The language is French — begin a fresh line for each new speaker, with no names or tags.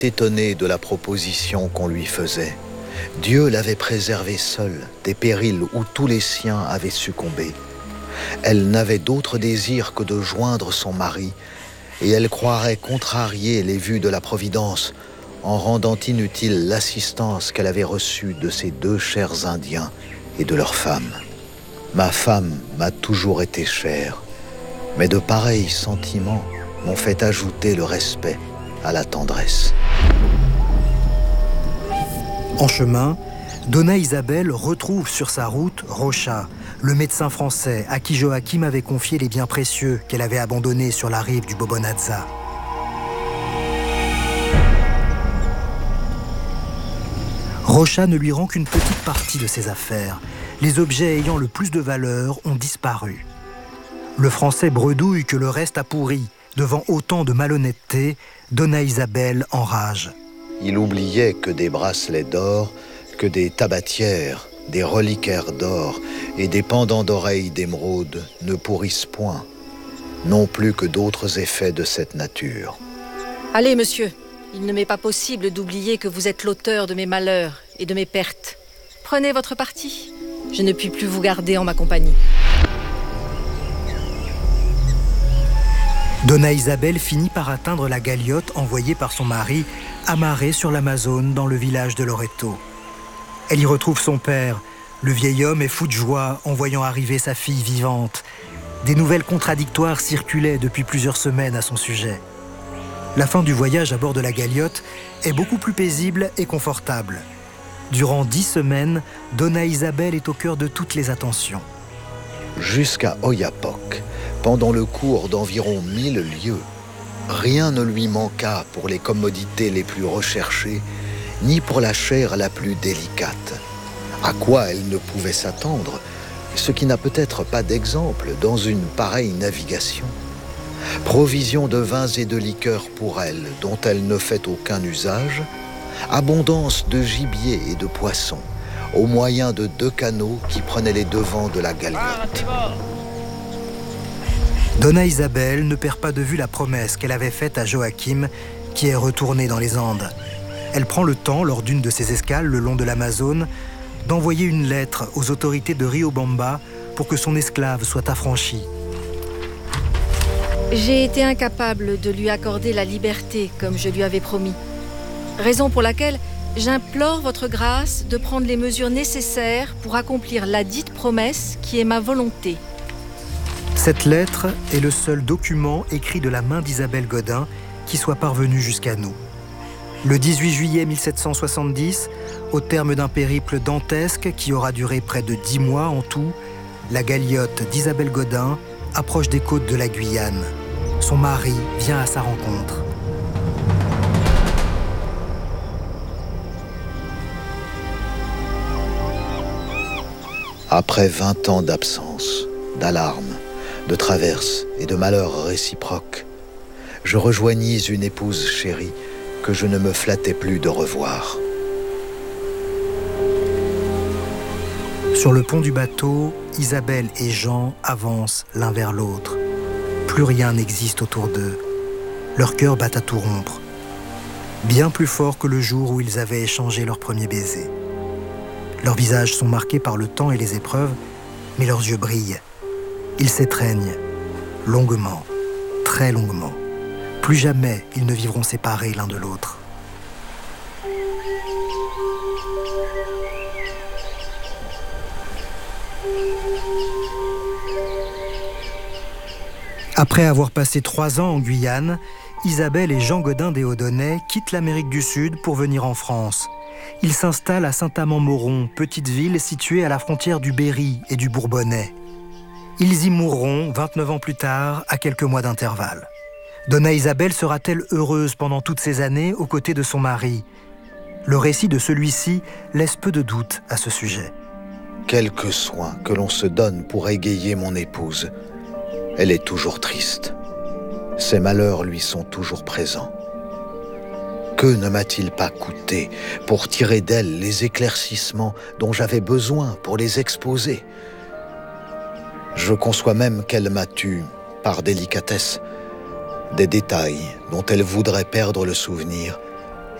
étonné de la proposition qu'on lui faisait. Dieu l'avait préservée seule des périls où tous les siens avaient succombé. Elle n'avait d'autre désir que de joindre son mari, et elle croirait contrarier les vues de la Providence en rendant inutile l'assistance qu'elle avait reçue de ces deux chers Indiens et de leurs femmes. Ma femme m'a toujours été chère, mais de pareils sentiments m'ont fait ajouter le respect à la tendresse.
En chemin, Dona Isabel retrouve sur sa route Rocha, le médecin français à qui Joachim avait confié les biens précieux qu'elle avait abandonnés sur la rive du Bobonazza. Rocha ne lui rend qu'une petite partie de ses affaires. Les objets ayant le plus de valeur ont disparu. Le Français bredouille que le reste a pourri. Devant autant de malhonnêteté, Dona Isabel enrage.
Il oubliait que des bracelets d'or, que des tabatières, des reliquaires d'or et des pendants d'oreilles d'émeraude ne pourrissent point, non plus que d'autres effets de cette nature.
Allez, monsieur, il ne m'est pas possible d'oublier que vous êtes l'auteur de mes malheurs et de mes pertes. Prenez votre parti. Je ne puis plus vous garder en ma compagnie.
Dona Isabel finit par atteindre la galiote envoyée par son mari, amarrée sur l'Amazone dans le village de Loreto. Elle y retrouve son père. Le vieil homme est fou de joie en voyant arriver sa fille vivante. Des nouvelles contradictoires circulaient depuis plusieurs semaines à son sujet. La fin du voyage à bord de la galiote est beaucoup plus paisible et confortable. Durant 10 semaines, Dona Isabel est au cœur de toutes les attentions.
Jusqu'à Oyapock, pendant le cours d'environ 1000 lieues, rien ne lui manqua pour les commodités les plus recherchées, ni pour la chair la plus délicate. À quoi elle ne pouvait s'attendre, ce qui n'a peut-être pas d'exemple dans une pareille navigation. Provision de vins et de liqueurs pour elle, dont elle ne fait aucun usage, abondance de gibier et de poissons, au moyen de 2 canots qui prenaient les devants de la galiote.
Dona Isabel ne perd pas de vue la promesse qu'elle avait faite à Joachim, qui est retourné dans les Andes. Elle prend le temps, lors d'une de ses escales le long de l'Amazone, d'envoyer une lettre aux autorités de Riobamba pour que son esclave soit affranchi.
J'ai été incapable de lui accorder la liberté comme je lui avais promis. Raison pour laquelle j'implore votre grâce de prendre les mesures nécessaires pour accomplir la dite promesse qui est ma volonté.
Cette lettre est le seul document écrit de la main d'Isabelle Godin qui soit parvenu jusqu'à nous. Le 18 juillet 1770, au terme d'un périple dantesque qui aura duré près de 10 mois en tout, la galiote d'Isabelle Godin approche des côtes de la Guyane. Son mari vient à sa rencontre.
Après 20 ans d'absence, d'alarmes, de traverses et de malheurs réciproques, je rejoignis une épouse chérie que je ne me flattais plus de revoir.
Sur le pont du bateau, Isabelle et Jean avancent l'un vers l'autre. Plus rien n'existe autour d'eux. Leur cœur bat à tout rompre. Bien plus fort que le jour où ils avaient échangé leur premier baiser. Leurs visages sont marqués par le temps et les épreuves, mais leurs yeux brillent. Ils s'étreignent, longuement, très longuement. Plus jamais ils ne vivront séparés l'un de l'autre. Après avoir passé 3 ans en Guyane, Isabelle et Jean Godin des Haudonnais quittent l'Amérique du Sud pour venir en France. Ils s'installent à Saint-Amand-Mauron, petite ville située à la frontière du Berry et du Bourbonnais. Ils y mourront 29 ans plus tard, à quelques mois d'intervalle. Dona Isabel sera-t-elle heureuse pendant toutes ces années aux côtés de son mari? Le récit de celui-ci laisse peu de doute à ce sujet.
Quelque soin que l'on se donne pour égayer mon épouse, elle est toujours triste. Ses malheurs lui sont toujours présents. Que ne m'a-t-il pas coûté pour tirer d'elle les éclaircissements dont j'avais besoin pour les exposer? Je conçois même qu'elle m'a tu, par délicatesse, des détails dont elle voudrait perdre le souvenir